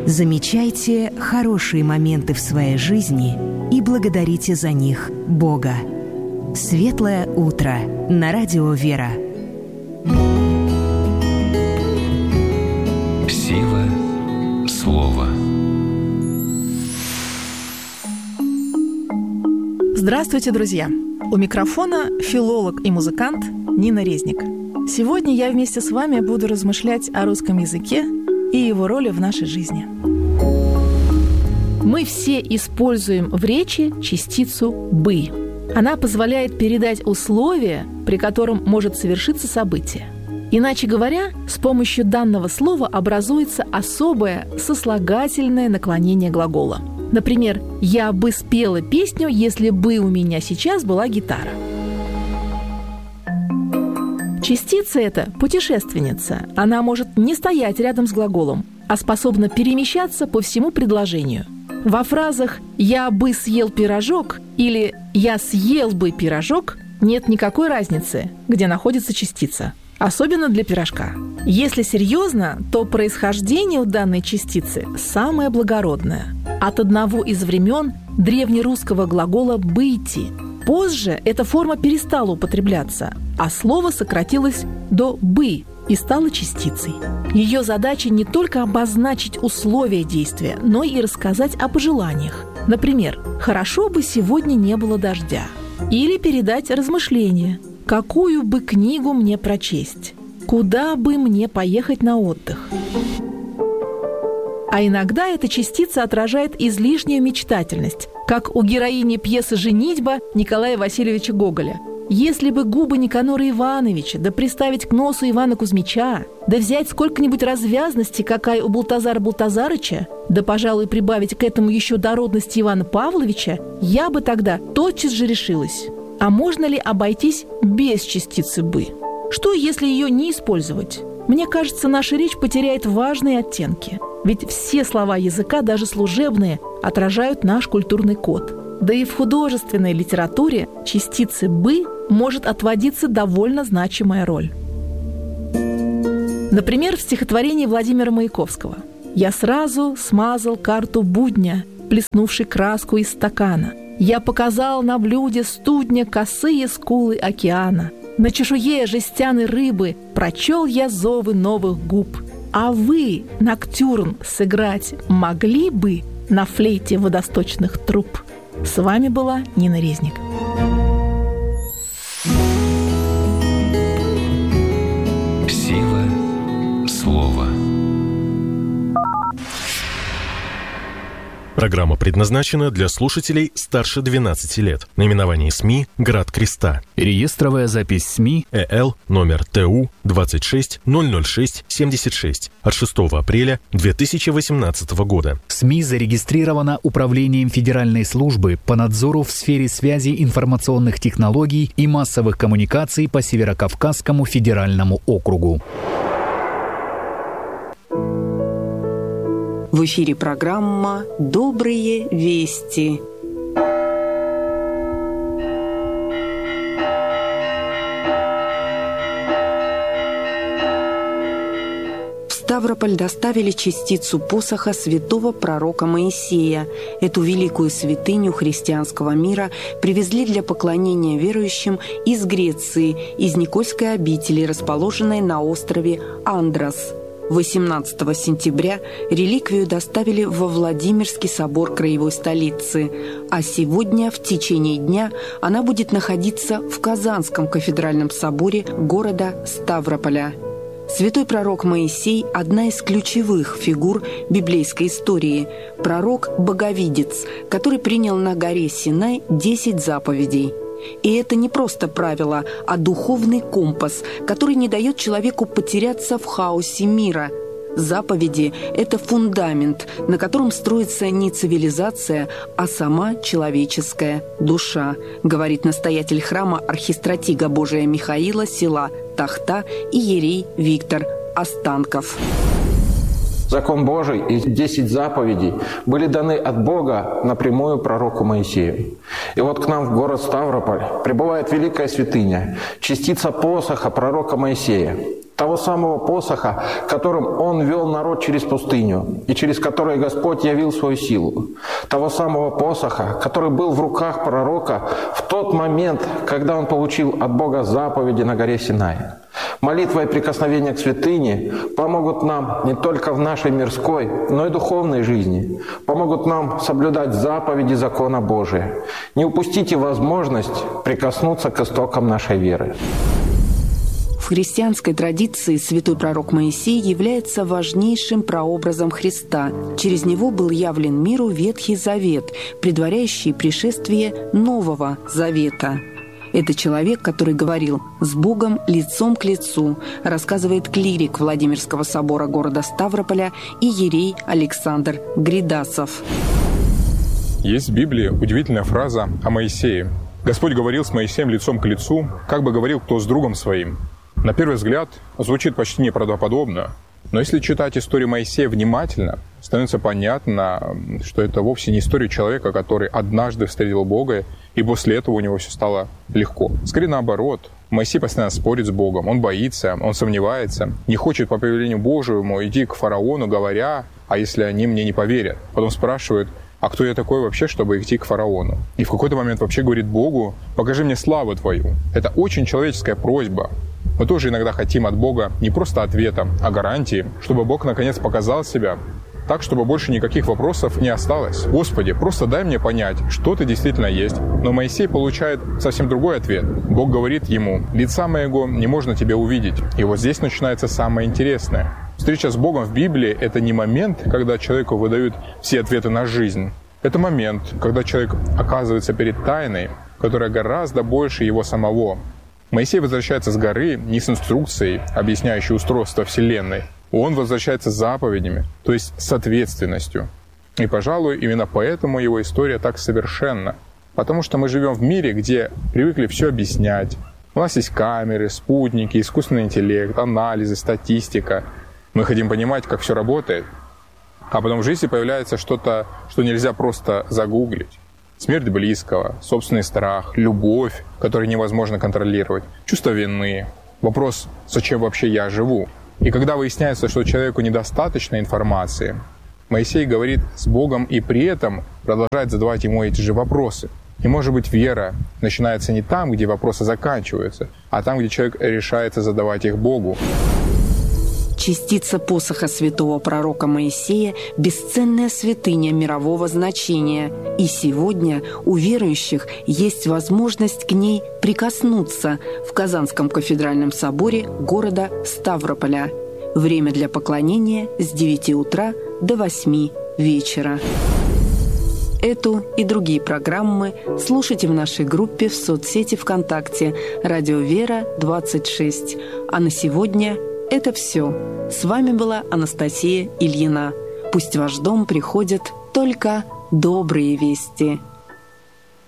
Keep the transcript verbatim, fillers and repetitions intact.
Замечайте хорошие моменты в своей жизни и благодарите за них Бога. Светлое утро на радио «Вера». Сила слова. Здравствуйте, друзья! У микрофона филолог и музыкант Нина Резник. Сегодня я вместе с вами буду размышлять о русском языке и его роли в нашей жизни. Мы все используем в речи частицу «бы». Она позволяет передать условие, при котором может совершиться событие. Иначе говоря, с помощью данного слова образуется особое сослагательное наклонение глагола. Например, «я бы спела песню, если бы у меня сейчас была гитара». Частица эта – путешественница. Она может не стоять рядом с глаголом, а способна перемещаться по всему предложению. Во фразах «я бы съел пирожок» или «я съел бы пирожок» нет никакой разницы, где находится частица, особенно для пирожка. Если серьезно, то происхождение у данной частицы самое благородное. От одного из времен древнерусского глагола «быть». Позже эта форма перестала употребляться, а слово сократилось до «бы» и стало частицей. Ее задача не только обозначить условия действия, но и рассказать о пожеланиях. Например, «хорошо бы сегодня не было дождя». Или передать размышления. «Какую бы книгу мне прочесть? Куда бы мне поехать на отдых?» А иногда эта частица отражает излишнюю мечтательность, как у героини пьесы «Женитьба» Николая Васильевича Гоголя. Если бы губы Никанора Ивановича, да приставить к носу Ивана Кузьмича, да взять сколько-нибудь развязности, какая у Балтазара Балтазарыча, да, пожалуй, прибавить к этому еще дородности Ивана Павловича, я бы тогда тотчас же решилась. А можно ли обойтись без частицы «бы»? Что, если ее не использовать? Мне кажется, наша речь потеряет важные оттенки. Ведь все слова языка, даже служебные, отражают наш культурный код. Да и в художественной литературе частице «бы» может отводиться довольно значимая роль. Например, в стихотворении Владимира Маяковского «Я сразу смазал карту будня, плеснувший краску из стакана. Я показал на блюде студня косые скулы океана. На чешуе жестяной рыбы прочел я зовы новых губ. А вы, ноктюрн, сыграть могли бы на флейте водосточных труб?» С вами была Нина Резник. Сила слова. Программа предназначена для слушателей старше двенадцати лет. Наименование СМИ «Град Креста». Реестровая запись СМИ ЭЛ номер ТУ двадцать шесть ноль ноль шесть семьдесят шесть от шестого апреля две тысячи восемнадцатого года. СМИ зарегистрирована Управлением Федеральной службы по надзору в сфере связи информационных технологий и массовых коммуникаций по Северокавказскому федеральному округу. В эфире программа «Добрые вести». В Ставрополь доставили частицу посоха святого пророка Моисея. Эту великую святыню христианского мира привезли для поклонения верующим из Греции, из Никольской обители, расположенной на острове Андрос. восемнадцатого сентября реликвию доставили во Владимирский собор краевой столицы, а сегодня в течение дня она будет находиться в Казанском кафедральном соборе города Ставрополя. Святой пророк Моисей – одна из ключевых фигур библейской истории. Пророк-боговидец, который принял на горе Синай десять заповедей. И это не просто правило, а духовный компас, который не дает человеку потеряться в хаосе мира. Заповеди – это фундамент, на котором строится не цивилизация, а сама человеческая душа, говорит настоятель храма архистратига Божия Михаила села Тахта иерей Виктор Останков. Закон Божий и десять заповедей были даны от Бога напрямую пророку Моисею. И вот к нам в город Ставрополь прибывает великая святыня, частица посоха пророка Моисея. того самого посоха, которым Он вел народ через пустыню, и через который Господь явил свою силу, того самого посоха, который был в руках пророка в тот момент, когда он получил от Бога заповеди на горе Синай. Молитва и прикосновение к святыне помогут нам не только в нашей мирской, но и духовной жизни, помогут нам соблюдать заповеди закона Божия. Не упустите возможность прикоснуться к истокам нашей веры. В христианской традиции святой пророк Моисей является важнейшим прообразом Христа. Через него был явлен миру Ветхий Завет, предваряющий пришествие Нового Завета. Это человек, который говорил с Богом лицом к лицу, рассказывает клирик Владимирского собора города Ставрополя иерей Александр Гридасов. Есть в Библии удивительная фраза о Моисее. Господь говорил с Моисеем лицом к лицу, как бы говорил кто с другом своим. На первый взгляд звучит почти неправдоподобно, но если читать историю Моисея внимательно, становится понятно, что это вовсе не история человека, который однажды встретил Бога, и после этого у него все стало легко. Скорее наоборот, Моисей постоянно спорит с Богом, он боится, он сомневается, не хочет по повелению Божьему идти к фараону, говоря, а если они мне не поверят? Потом спрашивают, а кто я такой вообще, чтобы идти к фараону? И в какой-то момент вообще говорит Богу, покажи мне славу Твою. Это очень человеческая просьба. Мы тоже иногда хотим от Бога не просто ответа, а гарантии, чтобы Бог наконец показал себя так, чтобы больше никаких вопросов не осталось. Господи, просто дай мне понять, что Ты действительно есть. Но Моисей получает совсем другой ответ. Бог говорит ему, лица моего не можно тебе увидеть. И вот здесь начинается самое интересное. Встреча с Богом в Библии — это не момент, когда человеку выдают все ответы на жизнь. Это момент, когда человек оказывается перед тайной, которая гораздо больше его самого. Моисей возвращается с горы не с инструкцией, объясняющей устройство Вселенной. Он возвращается с заповедями, то есть с ответственностью. И, пожалуй, именно поэтому его история так совершенна. Потому что мы живем в мире, где привыкли все объяснять. У нас есть камеры, спутники, искусственный интеллект, анализы, статистика. Мы хотим понимать, как все работает. А потом в жизни появляется что-то, что нельзя просто загуглить. Смерть близкого, собственный страх, любовь, которую невозможно контролировать, чувство вины, вопрос, зачем вообще я живу. И когда выясняется, что человеку недостаточно информации, Моисей говорит с Богом и при этом продолжает задавать ему эти же вопросы. И, может быть, вера начинается не там, где вопросы заканчиваются, а там, где человек решается задавать их Богу. Частица посоха святого пророка Моисея – бесценная святыня мирового значения. И сегодня у верующих есть возможность к ней прикоснуться в Казанском кафедральном соборе города Ставрополя. Время для поклонения с девяти утра до восьми вечера. Эту и другие программы слушайте в нашей группе в соцсети ВКонтакте «Радио Вера двадцать шесть». А на сегодня это все. С вами была Анастасия Ильина. Пусть в ваш дом приходят только добрые вести.